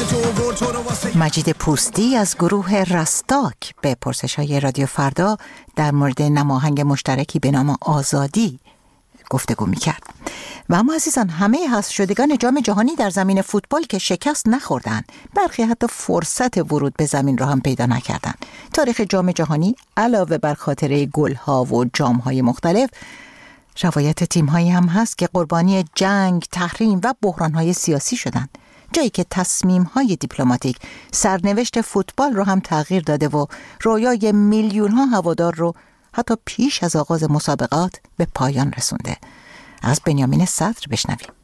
مجید پوستی از گروه رستاک به پرسش‌های رادیو فردا در مورد نماهنگ مشترکی به نام آزادی گفتگو می‌کرد. و اما عزیزان، همه حذف شدگان جام جهانی در زمین فوتبال که شکست نخوردن، برخی حتی فرصت ورود به زمین را هم پیدا نکردن. تاریخ جام جهانی علاوه بر خاطره گل‌ها و جام‌های مختلف، روایت تیم‌هایی هم هست که قربانی جنگ، تحریم و بحران‌های سیاسی شدند. جایی که تصمیم‌های دیپلماتیک سرنوشت فوتبال رو هم تغییر داده و رویای میلیون‌ها هوادار رو حتی پیش از آغاز مسابقات به پایان رسونده. از بنیامین صدر بشنویم.